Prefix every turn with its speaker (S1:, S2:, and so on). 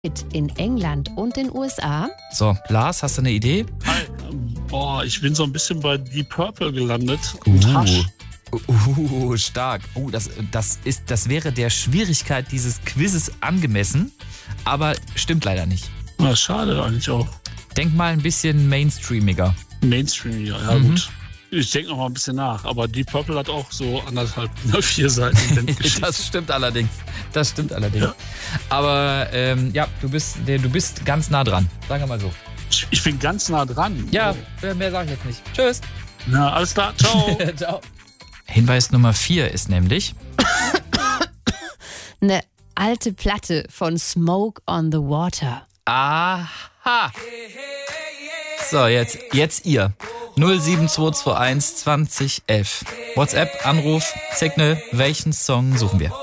S1: in England und den USA?
S2: So, Lars, hast du eine Idee?
S3: Boah, ich bin so ein bisschen bei Deep Purple gelandet. Und Hush.
S2: Stark. Das wäre der Schwierigkeit dieses Quizzes angemessen, aber stimmt leider nicht.
S3: Na, schade eigentlich auch.
S2: Denk mal ein bisschen mainstreamiger.
S3: Mainstream, ja, gut. Ich denke noch mal ein bisschen nach, aber Deep Purple hat auch so 4 Seiten.
S2: Das stimmt allerdings. Ja. Aber du bist ganz nah dran. Sagen wir mal so.
S3: Ich bin ganz nah dran.
S2: Ja, mehr sage ich jetzt nicht. Tschüss.
S3: Na, alles klar. Ciao.
S2: Ciao. Hinweis Nummer 4 ist nämlich
S1: Eine alte Platte von Smoke on the Water.
S2: Aha. So, jetzt ihr. 07221 2011. WhatsApp, Anruf, Signal, welchen Song suchen wir?